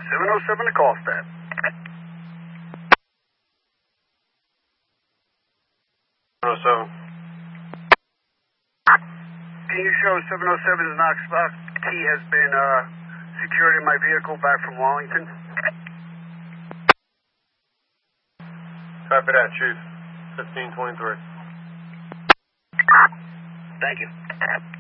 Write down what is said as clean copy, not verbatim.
707 to Callstat. Can you show 707's Knox box key has been secured in my vehicle back from Wallington? Copy that, Chief. 1523. Thank you.